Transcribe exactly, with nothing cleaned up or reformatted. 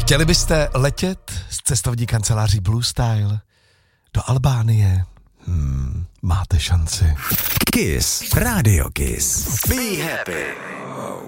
Chtěli byste letět s cestovní kanceláří Blue Style do Albánie? Hmm, máte šanci. Kiss. Radio Kiss. Be happy.